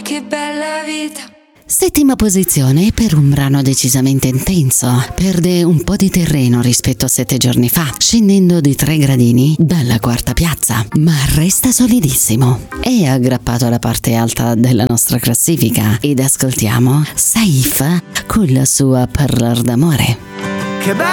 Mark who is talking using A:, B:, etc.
A: che bella vita.
B: Settima posizione per un brano decisamente intenso. Perde un po' di terreno rispetto a 7 giorni fa, scendendo di 3 gradini dalla quarta piazza, ma resta solidissimo. È aggrappato alla parte alta della nostra classifica ed ascoltiamo Saif con la sua Parlar d'amore.
C: Che